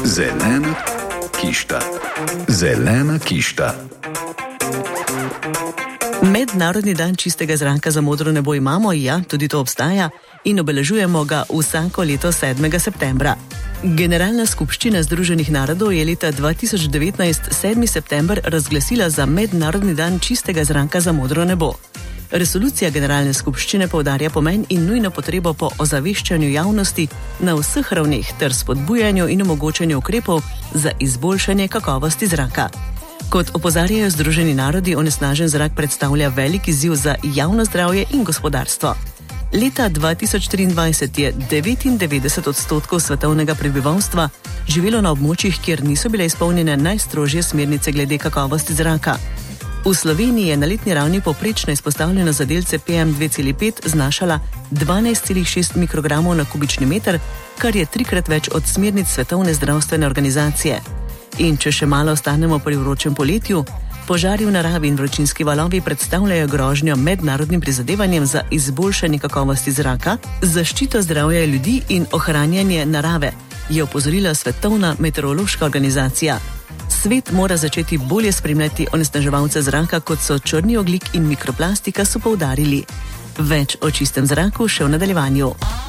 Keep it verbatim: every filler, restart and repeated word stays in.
Zelena kišta. Zelena kišta. Mednarodni dan čistega zraka za modro nebo imamo, ja, tudi to obstaja, in obeležujemo ga vsako leto sedmega septembra. Generalna skupščina Združenih narodov je leta dva tisoč devetnajst sedmi september razglasila za Mednarodni dan čistega zraka za modro nebo. Resolucija Generalne skupščine poudarja pomen in nujno potrebo po ozaveščanju javnosti na vseh ravneh ter spodbujanju in omogočanju ukrepov za izboljšanje kakovosti zraka. Kot opozarjajo Združeni narodi, onesnažen zrak predstavlja velik izziv za javno zdravje in gospodarstvo. Leta dva tisoč triindvajset je devetindevetdeset odstotkov svetovnega prebivalstva živelo na območjih, kjer niso bile izpolnjene najstrožje smernice glede kakovosti zraka. V Sloveniji je na letni ravni povprečno izpostavljeno za delce P M dve celih pet znašala dvanajst celih šest mikrogramov na kubični meter, kar je trikrat več od smernic Svetovne zdravstvene organizacije. In če še malo ostanemo pri vročem poletju, požari v naravi in vročinski valovi predstavljajo grožnjo mednarodnim prizadevanjem za izboljšanje kakovosti zraka, zaščito zdravja ljudi in ohranjanje narave, je opozorila Svetovna meteorološka organizacija. Svet mora začeti bolje spremljati onesnaževalce zraka, kot so črni ogljik in mikroplastika, so poudarili. Več o čistem zraku še v nadaljevanju.